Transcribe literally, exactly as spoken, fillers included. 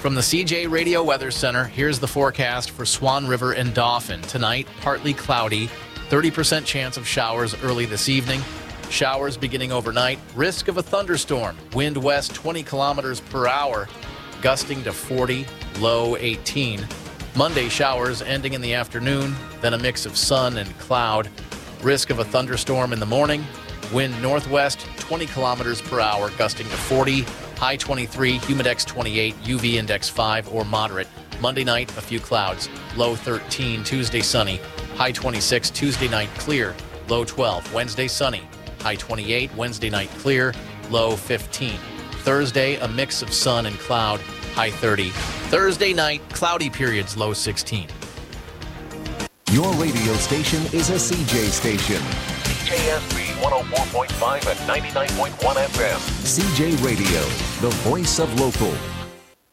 From the C J Radio Weather Center, here's the forecast for Swan River and Dauphin. Tonight, partly cloudy, thirty percent chance of showers early this evening. Showers beginning overnight. Risk of a thunderstorm. Wind west twenty kilometers per hour, gusting to forty, low eighteen. Monday, showers ending in the afternoon, then a mix of sun and cloud. Risk of a thunderstorm in the morning. Wind northwest twenty kilometers per hour, gusting to forty. High twenty-three, humidex twenty-eight, U V index five or moderate. Monday night, a few clouds. Low thirteen. Tuesday, sunny. High twenty-six. Tuesday night, clear. Low twelve. Wednesday, sunny. High twenty-eight. Wednesday night, clear. Low fifteen. Thursday, a mix of sun and cloud. High thirty. Thursday night, cloudy periods. Low sixteen. Your radio station is a C J station. C J S B one oh four point five and ninety-nine point one F M. C J Radio, the voice of local.